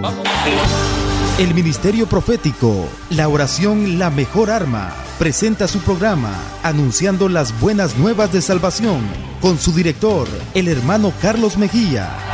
El Ministerio Profético, la oración la mejor arma, presenta su programa anunciando las buenas nuevas de salvación con su director, el hermano Carlos Mejía.